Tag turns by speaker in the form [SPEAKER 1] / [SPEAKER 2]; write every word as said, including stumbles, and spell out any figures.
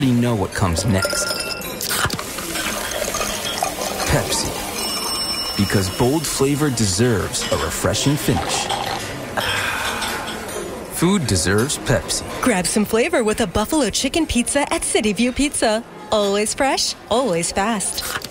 [SPEAKER 1] You know what comes next. Pepsi. Because bold flavor deserves a refreshing finish. Food deserves Pepsi.
[SPEAKER 2] Grab some flavor with a buffalo chicken pizza at City View Pizza. Always fresh, always fast.